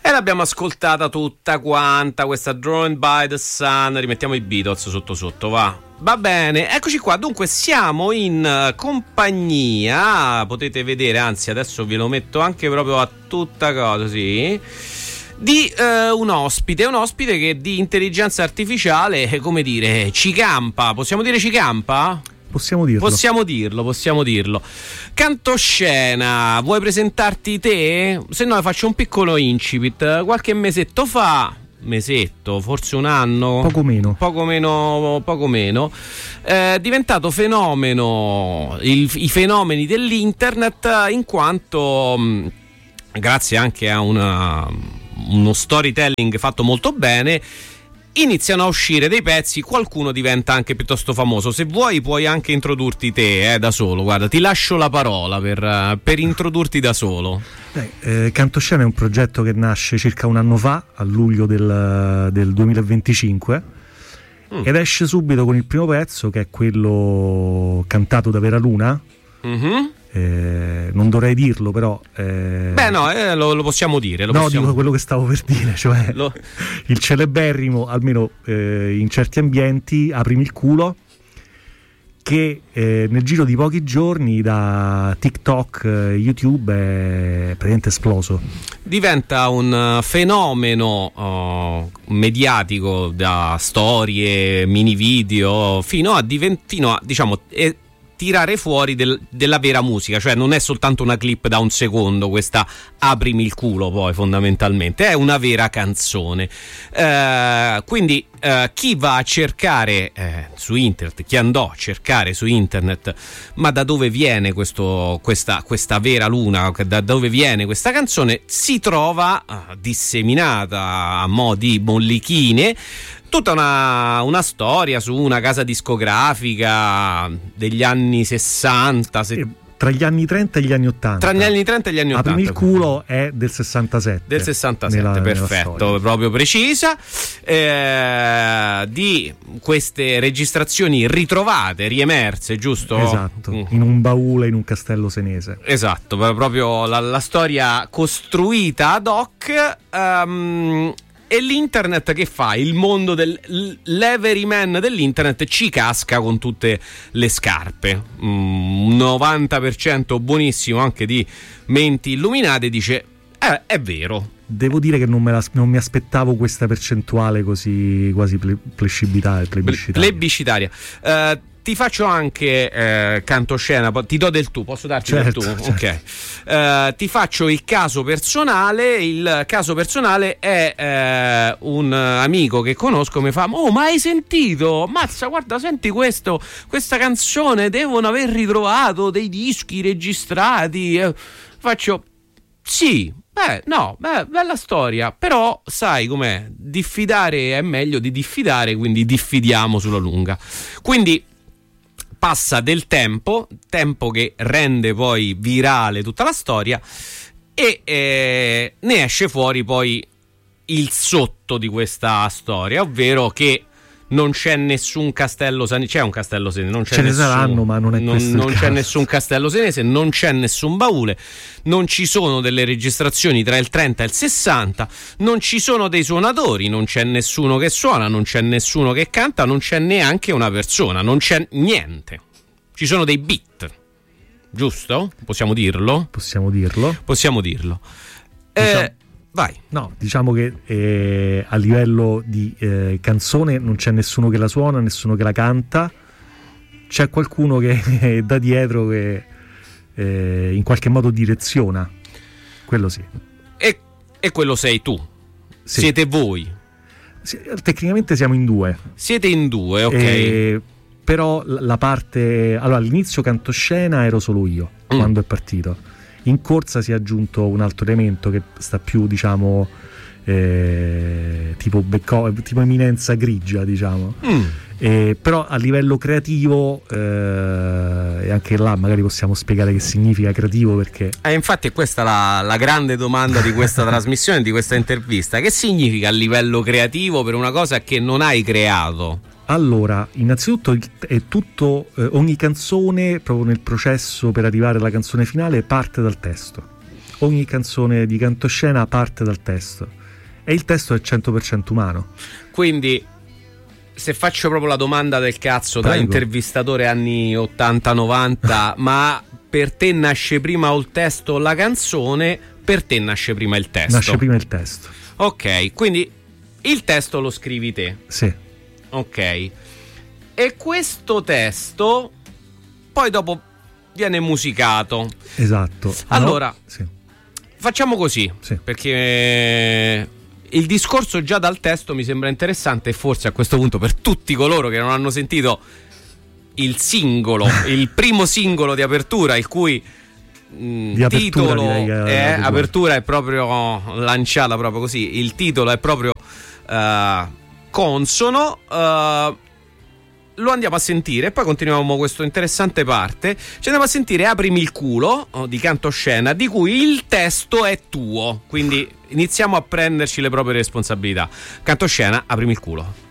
E l'abbiamo ascoltata tutta quanta, questa Drawn by the Sun. Rimettiamo i Beatles sotto, va bene, eccoci qua. Dunque siamo in compagnia, potete vedere, anzi adesso ve lo metto anche proprio a tutta cosa, sì, di un ospite che di intelligenza artificiale, come dire, ci campa. Possiamo dire ci campa? Possiamo dirlo. Cantoscena, vuoi presentarti te? Se no faccio un piccolo incipit. Qualche mesetto, forse un anno, poco meno, è diventato fenomeno, i fenomeni dell'internet, in quanto grazie anche a uno storytelling fatto molto bene iniziano a uscire dei pezzi, qualcuno diventa anche piuttosto famoso. Se vuoi puoi anche introdurti te da solo, guarda, ti lascio la parola per introdurti da solo. Cantoscena è un progetto che nasce circa un anno fa, a luglio del 2025, ed esce subito con il primo pezzo, che è quello cantato da Vera Luna. Non dovrei dirlo, però lo possiamo dire. Dico quello che stavo per dire, cioè il celeberrimo, almeno in certi ambienti, Aprimi il culo, che nel giro di pochi giorni da TikTok, YouTube è praticamente esploso. Diventa un fenomeno mediatico, da storie, mini video, fino a diciamo tirare fuori della vera musica, cioè non è soltanto una clip da un secondo, questa Aprimi il culo, poi fondamentalmente è una vera canzone. Quindi chi va a cercare su internet, chi andò a cercare su internet, ma da dove viene questa Vera Luna, da dove viene questa canzone, si trova disseminata a mo' di mollichine tutta una storia su una casa discografica degli anni 60, tra gli anni 30 e gli anni 80. Aprimi il culo è del 67. Perfetto, proprio precisa. Di queste registrazioni ritrovate, riemerse, giusto? Esatto, in un baule in un castello senese. Esatto, proprio la storia costruita ad hoc. E l'internet che fa? Il mondo l'everyman dell'internet ci casca con tutte le scarpe. Un 90% buonissimo anche di menti illuminate dice è vero. Devo dire che non mi aspettavo questa percentuale così quasi plebiscitaria. Ti faccio anche Cantoscena, ti do del tu, posso darti del tu? Certo. Ok. Ti faccio il caso personale. Il caso personale è un amico che conosco, mi fa: ma hai sentito? Mazza, guarda, senti questa canzone, devono aver ritrovato dei dischi registrati. Faccio: sì, bella storia, però sai com'è, diffidare è meglio di diffidare, quindi diffidiamo sulla lunga. Quindi passa del tempo che rende poi virale tutta la storia e ne esce fuori poi il sotto di questa storia, ovvero che non c'è nessun castello senese, c'è un castello senese, non c'è ce nessun, ne saranno, ma non è questo non c'è nessun castello senese, non c'è nessun baule, non ci sono delle registrazioni tra il 30 e il 60, non ci sono dei suonatori, non c'è nessuno che suona, non c'è nessuno che canta, non c'è neanche una persona, non c'è niente. Ci sono dei beat, giusto? Possiamo dirlo? Possiamo dirlo. Vai. No, diciamo che a livello di canzone non c'è nessuno che la suona, nessuno che la canta, c'è qualcuno che è da dietro che in qualche modo direziona, quello sì. E quello sei tu, sì. Siete voi. Tecnicamente siamo in due. Siete in due, ok. Però la parte... Allora, all'inizio Cantoscena ero solo io, quando è partito. In corsa si è aggiunto un altro elemento che sta più, diciamo, tipo eminenza grigia, diciamo. Però a livello creativo, e anche là magari possiamo spiegare che significa creativo, perché infatti questa è la grande domanda di questa trasmissione, di questa intervista. Che significa a livello creativo per una cosa che non hai creato? Allora, innanzitutto è tutto, ogni canzone, proprio nel processo per arrivare alla canzone finale, parte dal testo. ogni canzone di Cantoscena parte dal testo e il testo è 100% umano. Quindi, se faccio proprio la domanda del cazzo, prego, da intervistatore anni 80-90, ma per te nasce prima il testo o la canzone? Per te nasce prima il testo. Nasce prima il testo. Ok, quindi il testo lo scrivi te. Sì. Ok. E questo testo poi dopo viene musicato. Esatto. Allora, sì, facciamo così, sì, perché il discorso già dal testo mi sembra interessante, e forse a questo punto per tutti coloro che non hanno sentito il singolo, il primo singolo di apertura, il cui titolo è apertura, è proprio lanciata proprio così, il titolo è proprio consono, lo andiamo a sentire e poi continuiamo questa interessante parte. Ci andiamo a sentire Aprimi il culo di Cantoscena, di cui il testo è tuo, quindi iniziamo a prenderci le proprie responsabilità. Cantoscena, Aprimi il culo.